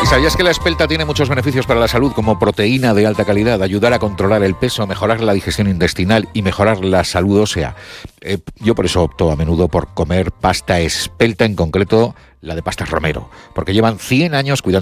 ¿Sabías que la espelta tiene muchos beneficios para la salud, como proteína de alta calidad, ayudar a controlar el peso, mejorar la digestión intestinal y mejorar la salud ósea? Yo por eso opto a menudo por comer pasta espelta, en concreto la de Pastas Romero, porque llevan 100 años cuidando